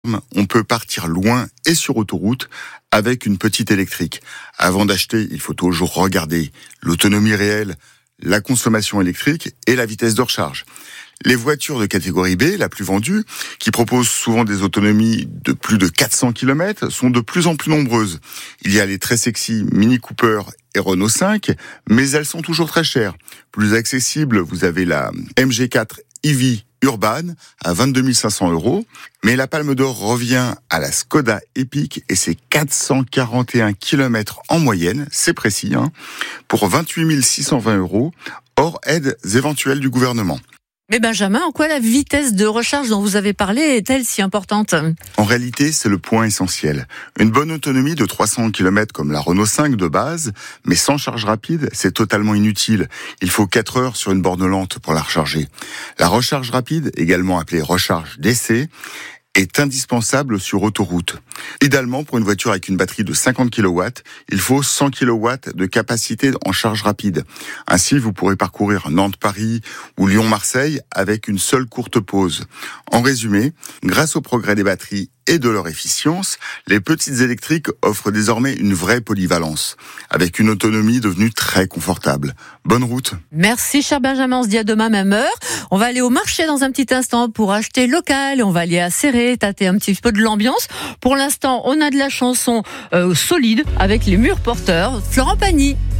On peut partir loin et sur autoroute avec une petite électrique. Avant d'acheter, il faut toujours regarder l'autonomie réelle, la consommation électrique et la vitesse de recharge. Les voitures de catégorie B, la plus vendue, qui proposent souvent des autonomies de plus de 400 km, sont de plus en plus nombreuses. Il y a les très sexy Mini Cooper et Renault 5, mais elles sont toujours très chères. Plus accessible, vous avez la MG4 EV Urban à 22 500 €. Mais la Palme d'Or revient à la Skoda Epic et c'est 441 km en moyenne, c'est précis, pour 28 620 €, hors aides éventuelles du gouvernement. Mais Benjamin, en quoi la vitesse de recharge dont vous avez parlé est-elle si importante ? En réalité, c'est le point essentiel. Une bonne autonomie de 300 km comme la Renault 5 de base, mais sans charge rapide, c'est totalement inutile. Il faut 4 heures sur une borne lente pour la recharger. La recharge rapide, également appelée recharge d'essai, est indispensable sur autoroute. Idéalement, pour une voiture avec une batterie de 50 kW, il faut 100 kW de capacité en charge rapide. Ainsi, vous pourrez parcourir Nantes-Paris ou Lyon-Marseille avec une seule courte pause. En résumé, grâce au progrès des batteries et de leur efficience, les petites électriques offrent désormais une vraie polyvalence, avec une autonomie devenue très confortable. Bonne route. Merci cher Benjamin, on se dit à demain même heure. On va aller au marché dans un petit instant pour acheter local, on va aller à Serré, tâter un petit peu de l'ambiance. Pour l'instant, on a de la chanson solide avec les murs porteurs. Florent Pagny.